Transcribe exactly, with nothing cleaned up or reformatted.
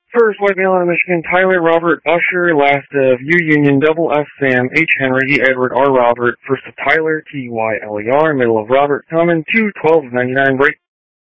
First, white male out of Michigan, Tyler Robert Usher. Last of U Union, double F Sam, H Henry, E Edward, R Robert. First of Tyler, T Y L E R. Middle of Robert, coming, two twelve ninety-nine break.